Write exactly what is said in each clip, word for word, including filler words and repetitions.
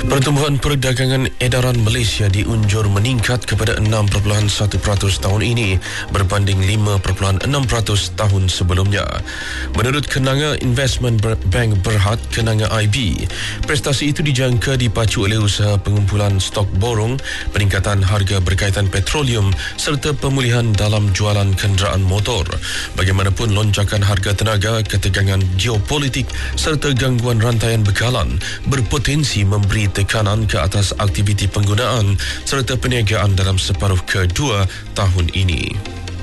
Pertumbuhan perdagangan edaran Malaysia diunjur meningkat kepada enam perpuluhan satu peratus tahun ini berbanding lima perpuluhan enam peratus tahun sebelumnya. Menurut Kenanga Investment Bank Berhad Kenanga I B, prestasi itu dijangka dipacu oleh usaha pengumpulan stok borong, peningkatan harga berkaitan petroleum serta pemulihan dalam jualan kenderaan motor. Bagaimanapun, lonjakan harga tenaga, ketegangan geopolitik serta gangguan rantaian bekalan berpotensi memberi tekanan ke atas aktiviti penggunaan serta perniagaan dalam separuh kedua tahun ini.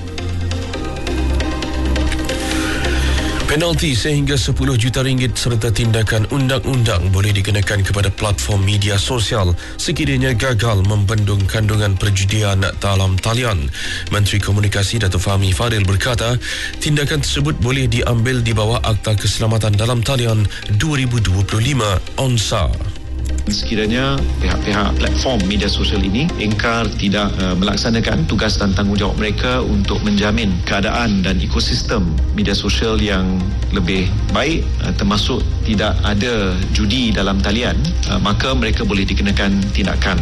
Penalti sehingga sepuluh juta ringgit serta tindakan undang-undang boleh dikenakan kepada platform media sosial sekiranya gagal membendung kandungan perjudian dalam talian. Menteri Komunikasi Datuk Fahmi Fadil berkata, tindakan tersebut boleh diambil di bawah Akta Keselamatan Dalam Talian dua ribu dua puluh lima O N S A. Sekiranya pihak-pihak platform media sosial ini ingkar tidak uh, melaksanakan tugas dan tanggungjawab mereka untuk menjamin keadaan dan ekosistem media sosial yang lebih baik, uh, termasuk tidak ada judi dalam talian, uh, maka mereka boleh dikenakan tindakan.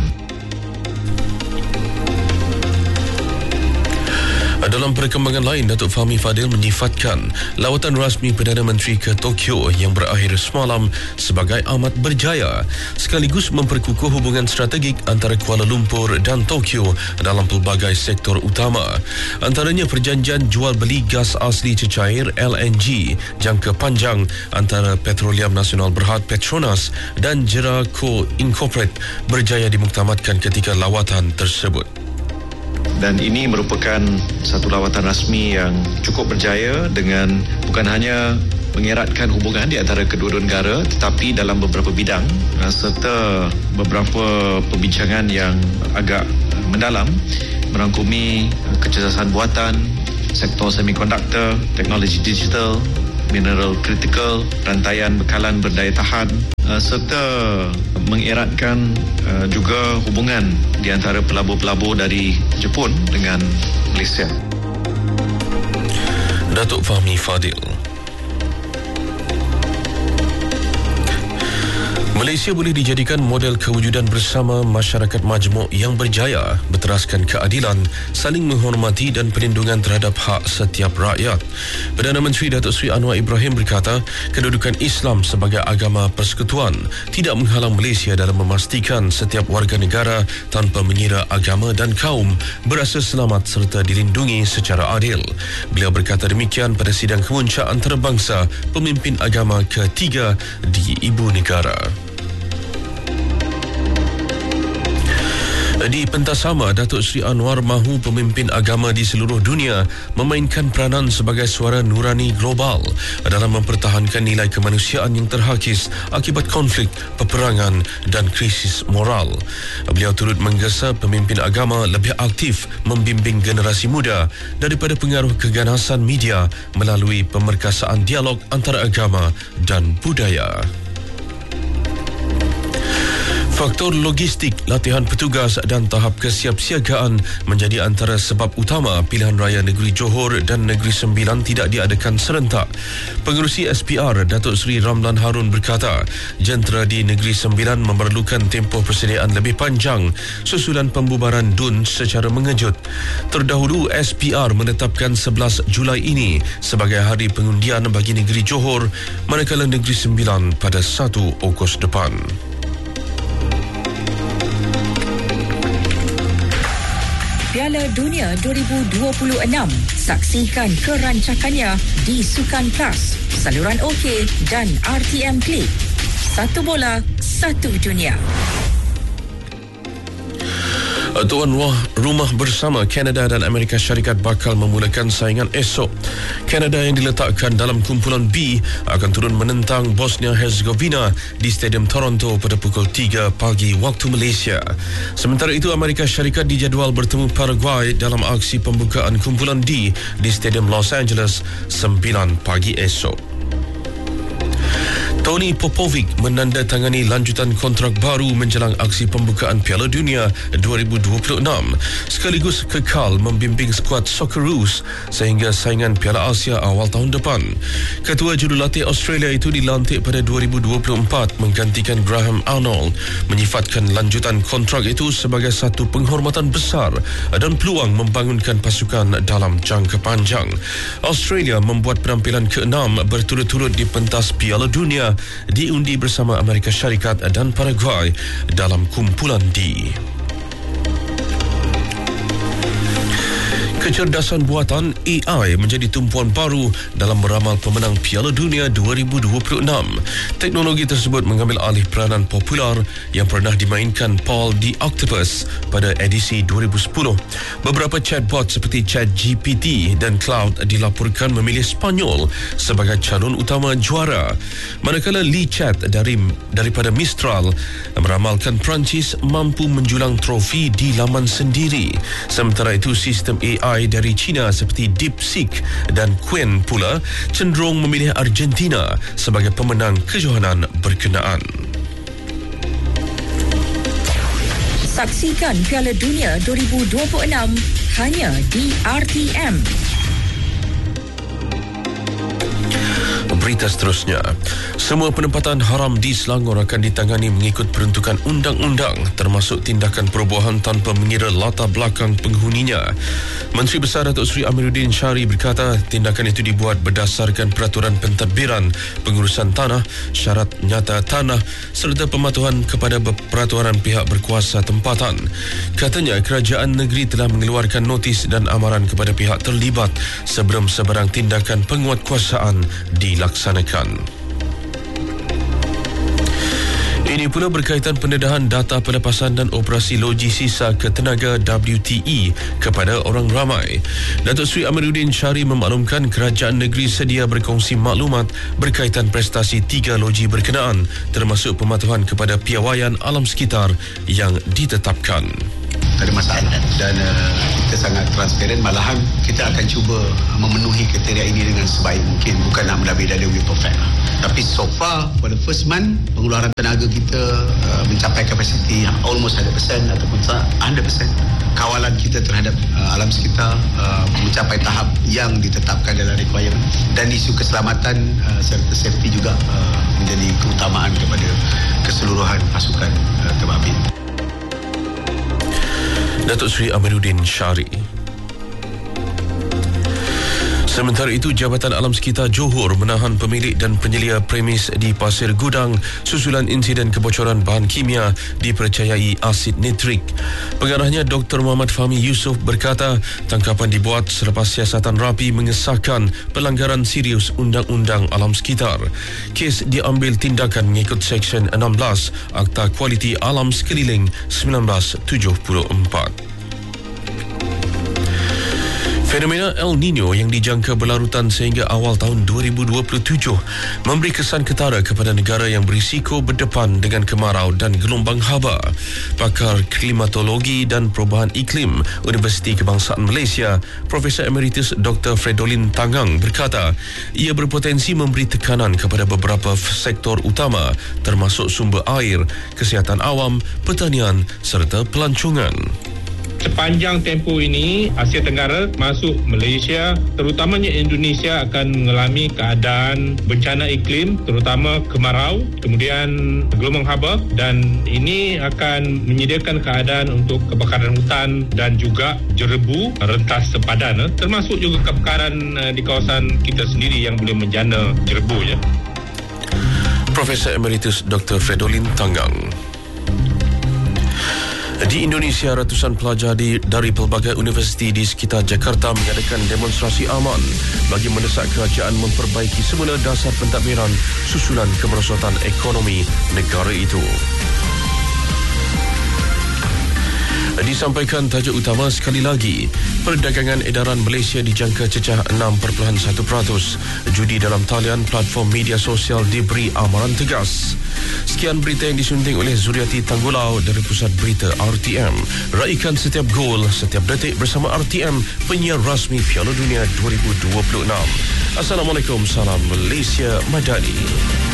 Dalam perkembangan lain, Datuk Fahmi Fadil menyifatkan lawatan rasmi Perdana Menteri ke Tokyo yang berakhir semalam sebagai amat berjaya, sekaligus memperkukuh hubungan strategik antara Kuala Lumpur dan Tokyo dalam pelbagai sektor utama. Antaranya perjanjian jual beli gas asli cecair L N G jangka panjang antara Petroleum Nasional Berhad Petronas dan Jera Co Incorporate berjaya dimuktamadkan ketika lawatan tersebut. Dan ini merupakan satu lawatan rasmi yang cukup berjaya dengan bukan hanya mengeratkan hubungan di antara kedua-dua negara tetapi dalam beberapa bidang serta beberapa perbincangan yang agak mendalam merangkumi kecerdasan buatan, sektor semikonduktor, teknologi digital, mineral kritikal, rantaian bekalan berdaya tahan serta mengeratkan uh, juga hubungan di antara pelabur-pelabur dari Jepun dengan Malaysia. Datuk Fahmi Fadil. Malaysia boleh dijadikan model kewujudan bersama masyarakat majmuk yang berjaya berteraskan keadilan, saling menghormati dan perlindungan terhadap hak setiap rakyat. Perdana Menteri Datuk Seri Anwar Ibrahim berkata, kedudukan Islam sebagai agama persekutuan tidak menghalang Malaysia dalam memastikan setiap warga negara tanpa mengira agama dan kaum berasa selamat serta dilindungi secara adil. Beliau berkata demikian pada sidang kemuncak antarabangsa pemimpin agama ketiga di ibu negara. Di pentas sama, Datuk Seri Anwar mahu pemimpin agama di seluruh dunia memainkan peranan sebagai suara nurani global dalam mempertahankan nilai kemanusiaan yang terhakis akibat konflik, peperangan dan krisis moral. Beliau turut menggesa pemimpin agama lebih aktif membimbing generasi muda daripada pengaruh keganasan media melalui pemerkasaan dialog antara agama dan budaya. Faktor logistik, latihan petugas dan tahap kesiapsiagaan menjadi antara sebab utama pilihan raya Negeri Johor dan Negeri Sembilan tidak diadakan serentak. Pengerusi S P R Datuk Seri Ramlan Harun berkata, jentera di Negeri Sembilan memerlukan tempoh persediaan lebih panjang susulan pembubaran D U N secara mengejut. Terdahulu, S P R menetapkan sebelas Julai ini sebagai hari pengundian bagi Negeri Johor, manakala Negeri Sembilan pada satu Ogos depan. Piala Dunia dua ribu dua puluh enam. Saksikan kerancakannya di Sukan Plus, saluran OK dan R T M Klik. Satu bola, satu dunia. Tuan rumah bersama Kanada dan Amerika Syarikat bakal memulakan saingan esok. Kanada yang diletakkan dalam kumpulan B akan turun menentang Bosnia-Herzegovina di Stadium Toronto pada pukul tiga pagi waktu Malaysia. Sementara itu, Amerika Syarikat dijadual bertemu Paraguay dalam aksi pembukaan kumpulan D di Stadium Los Angeles sembilan pagi esok. Tony Popovic menandatangani lanjutan kontrak baru menjelang aksi pembukaan Piala Dunia dua ribu dua puluh enam sekaligus kekal membimbing skuad Socceroos sehingga saingan Piala Asia awal tahun depan. Ketua Jurulatih Australia itu dilantik pada dua ribu dua puluh empat menggantikan Graham Arnold, menyifatkan lanjutan kontrak itu sebagai satu penghormatan besar dan peluang membangunkan pasukan dalam jangka panjang. Australia membuat penampilan keenam berturut-turut di pentas Piala Dunia, diundi bersama Amerika Syarikat dan Paraguay dalam kumpulan D. Kecerdasan buatan A I menjadi tumpuan baru dalam meramal pemenang Piala Dunia dua ribu dua puluh enam. Teknologi tersebut mengambil alih peranan popular yang pernah dimainkan Paul the Octopus pada edisi dua ribu sepuluh. Beberapa chatbot seperti ChatGPT dan Cloud dilaporkan memilih Spanyol sebagai calon utama juara. Manakala Lee Chat dari daripada Mistral meramalkan Perancis mampu menjulang trofi di laman sendiri. Sementara itu, sistem A I dari China seperti DeepSeek dan Qwen pula cenderung memilih Argentina sebagai pemenang kejohanan berkenaan. Saksikan Piala Dunia dua ribu dua puluh enam hanya di R T M. Berita seterusnya, semua penempatan haram di Selangor akan ditangani mengikut peruntukan undang-undang, termasuk tindakan perobohan tanpa mengira latar belakang penghuninya. Menteri Besar Datuk Seri Amiruddin Syari berkata tindakan itu dibuat berdasarkan peraturan pentadbiran pengurusan tanah, syarat nyata tanah serta pematuhan kepada peraturan pihak berkuasa tempatan. Katanya kerajaan negeri telah mengeluarkan notis dan amaran kepada pihak terlibat sebelum sebarang tindakan penguatkuasaan dilaksanakan. Ini pula berkaitan pendedahan data pelepasan dan operasi loji sisa ketenaga W T E kepada orang ramai. Datuk Seri Amiruddin Syari memaklumkan kerajaan negeri sedia berkongsi maklumat berkaitan prestasi tiga loji berkenaan, termasuk pematuhan kepada piawaian alam sekitar yang ditetapkan. Tak ada masalah dan uh, kita sangat transparan, malahan kita akan cuba memenuhi kriteria ini dengan sebaik mungkin, bukan nak melabih dada we perfect. Tapi so far for the first month pengeluaran tenaga kita uh, mencapai kapasiti almost one hundred percent ataupun one hundred percent. Kawalan kita terhadap uh, alam sekitar uh, mencapai tahap yang ditetapkan dalam requirement, dan isu keselamatan uh, serta safety juga uh, menjadi keutamaan kepada keseluruhan pasukan uh, terbabit. Datuk Seri Amiruddin Syari. Sementara itu, Jabatan Alam Sekitar Johor menahan pemilik dan penyelia premis di Pasir Gudang susulan insiden kebocoran bahan kimia dipercayai asid nitrik. Pengarahnya Doktor Muhammad Fahmi Yusof berkata tangkapan dibuat selepas siasatan rapi mengesahkan pelanggaran serius Undang-Undang Alam Sekitar. Kes diambil tindakan mengikut Seksyen enam belas Akta Kualiti Alam Sekeliling seribu sembilan ratus tujuh puluh empat. Fenomena El Nino yang dijangka berlarutan sehingga awal tahun dua ribu dua puluh tujuh memberi kesan ketara kepada negara yang berisiko berdepan dengan kemarau dan gelombang haba. Pakar Klimatologi dan Perubahan Iklim Universiti Kebangsaan Malaysia, Profesor Emeritus Doktor Fredolin Tangang berkata ia berpotensi memberi tekanan kepada beberapa sektor utama termasuk sumber air, kesihatan awam, pertanian serta pelancongan. Sepanjang tempoh ini, Asia Tenggara masuk Malaysia, terutamanya Indonesia akan mengalami keadaan bencana iklim, terutama kemarau, kemudian gelombang haba, dan ini akan menyediakan keadaan untuk kebakaran hutan dan juga jerebu, rentas sepadan, termasuk juga kebakaran di kawasan kita sendiri yang boleh menjana jerebu. Ya. Profesor Emeritus Doktor Fredolin Tangang. Di Indonesia, ratusan pelajar di, dari pelbagai universiti di sekitar Jakarta mengadakan demonstrasi aman bagi mendesak kerajaan memperbaiki semula dasar pentadbiran susulan kemerosotan ekonomi negara itu. Disampaikan tajuk utama sekali lagi, perdagangan edaran Malaysia dijangka cecah enam perpuluhan satu peratus. Judi dalam talian platform media sosial diberi amaran tegas. Sekian berita yang disunting oleh Zuriati Tanggulau dari Pusat Berita R T M. Raikan setiap gol, setiap detik bersama R T M, penyiar rasmi Piala Dunia dua ribu dua puluh enam. Assalamualaikum, salam Malaysia Madani.